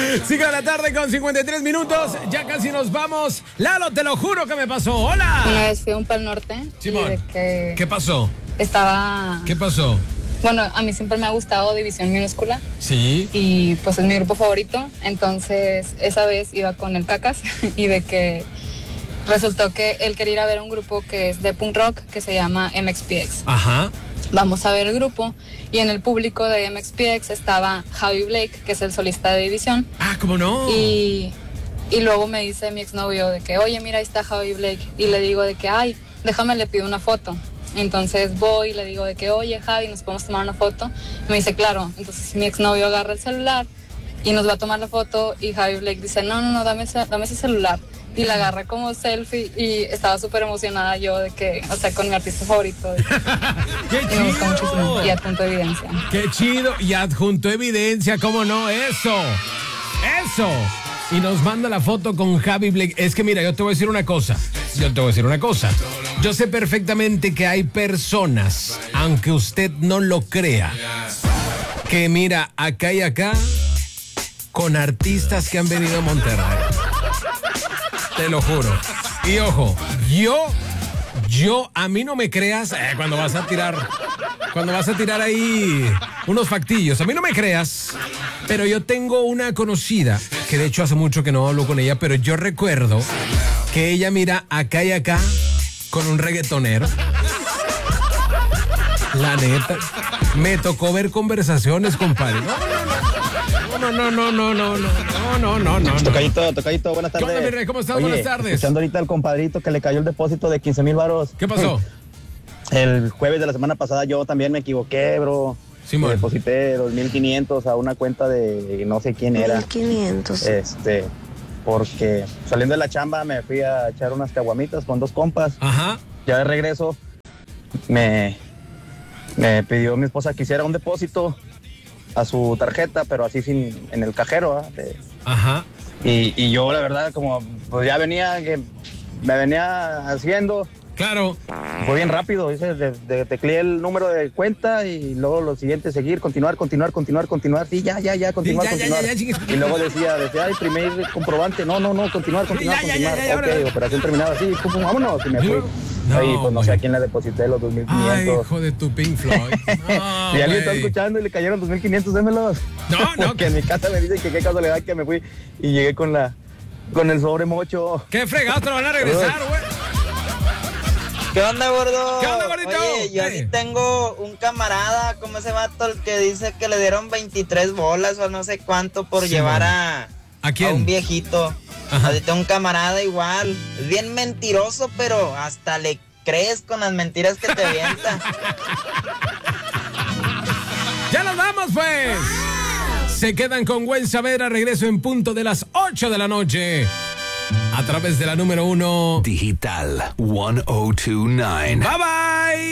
5 de la tarde con 53 minutos. Ya casi nos vamos. Lalo, te lo juro que me pasó. ¡Hola! Una vez fui a un Pal Norte. Simón, y de que ¿qué pasó? Estaba... ¿Qué pasó? Bueno, a mí siempre me ha gustado División Minúscula. Sí. Y pues es mi grupo favorito. Entonces, esa vez iba con el Cacas y de que resultó que él quería ir a ver un grupo que es de punk rock que se llama MXPX. Ajá. Vamos a ver el grupo y en el público de MXPX estaba Javi Blake, que es el solista de División. Ah, ¿cómo no? Y luego me dice mi exnovio de que, oye, mira, ahí está Javi Blake. Y le digo de que, ay, déjame, le pido una foto. Entonces voy y le digo de que, oye, Javi, ¿nos podemos tomar una foto? Y me dice, claro. Entonces mi exnovio agarra el celular y nos va a tomar la foto y Javi Blake dice, no, dame ese celular. Y la agarra como selfie y estaba súper emocionada yo de que, o sea, con mi artista favorito. ¡Qué chido! Me gustó muchísimo. Y adjunto evidencia. ¡Qué chido! Y adjunto evidencia, ¿cómo no? ¡Eso! Y nos manda la foto con Javi Blake. Es que mira, yo te voy a decir una cosa. Yo sé perfectamente que hay personas, aunque usted no lo crea, que mira, acá y acá, con artistas que han venido a Monterrey. Te lo juro. Y ojo, yo, a mí no me creas cuando vas a tirar ahí unos factillos. A mí no me creas, pero yo tengo una conocida, que de hecho hace mucho que no hablo con ella, pero yo recuerdo que ella mira acá y acá con un reggaetonero. La neta, me tocó ver conversaciones, compadre. No. Tocadito, buenas tardes. ¿Qué onda, mi rey? ¿Cómo estás? Oye, Buenas tardes. Escuchando ahorita al compadrito que le cayó el depósito de 15,000 varos. ¿Qué pasó? El jueves de la semana pasada yo también me equivoqué, bro. Simón. Deposité 2,500 a una cuenta de no sé quién era. 1,500. Porque saliendo de la chamba me fui a echar unas caguamitas con 2 compas. Ajá. Ya de regreso me pidió mi esposa que hiciera un depósito a su tarjeta, pero así en el cajero. Ajá. Y yo la verdad como pues ya me venía haciendo. Claro. Fue bien rápido, tecleé el número de cuenta y luego lo siguiente, seguir, continuar. Sí, ya, continuar. Y luego decía, ay, primer comprobante, no, continuar. Ok, operación terminada, sí, vámonos, y me fui. Ahí, pues no sé a quién le deposité los 2,500. Ay, hijo de tu Pink Floyd. No, y alguien está escuchando y le cayeron 2,500, démelos. No. Porque en mi casa me dicen que qué casualidad que me fui y llegué con el sobre mocho. ¿Qué fregado te lo van a regresar, güey? ¿Qué onda, gordo? ¿Qué onda, gordito? Oye, yo sí tengo un camarada, como ese vato, el que dice que le dieron 23 bolas o no sé cuánto por llevar ¿A quién? a un viejito. Ajá. Así tengo un camarada igual. Es bien mentiroso, pero hasta le crees con las mentiras que te avienta. ¡Ya nos vamos, pues! Se quedan con Buen Saber. A regreso en punto de las 8 de la noche. A través de la número 1 Digital 1029. Bye bye.